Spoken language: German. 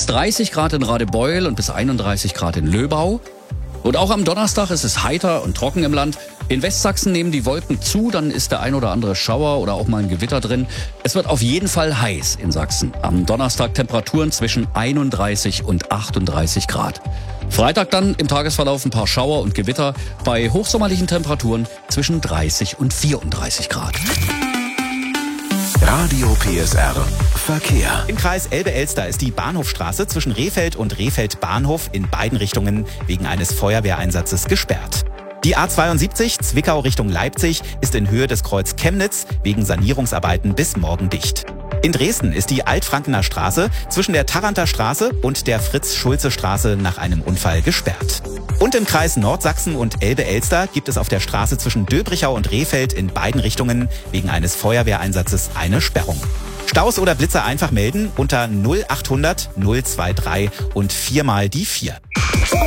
bis 30 Grad in Radebeul und bis 31 Grad in Löbau. Und auch am Donnerstag ist es heiter und trocken im Land. In Westsachsen nehmen die Wolken zu, dann ist der ein oder andere Schauer oder auch mal ein Gewitter drin. Es wird auf jeden Fall heiß in Sachsen. Am Donnerstag Temperaturen zwischen 31 und 38 Grad. Freitag dann im Tagesverlauf ein paar Schauer und Gewitter bei hochsommerlichen Temperaturen zwischen 30 und 34 Grad. Radio PSR Verkehr. Im Kreis Elbe-Elster ist die Bahnhofstraße zwischen Rehfeld und Rehfeld Bahnhof in beiden Richtungen wegen eines Feuerwehreinsatzes gesperrt. Die A72 Zwickau Richtung Leipzig ist in Höhe des Kreuz Chemnitz wegen Sanierungsarbeiten bis morgen dicht. In Dresden ist die Altfrankener Straße zwischen der Taranter Straße und der Fritz-Schulze-Straße nach einem Unfall gesperrt. Und im Kreis Nordsachsen und Elbe-Elster gibt es auf der Straße zwischen Döbrichau und Rehfeld in beiden Richtungen wegen eines Feuerwehreinsatzes eine Sperrung. Staus oder Blitzer einfach melden unter 0800 023 und 4 mal die 4.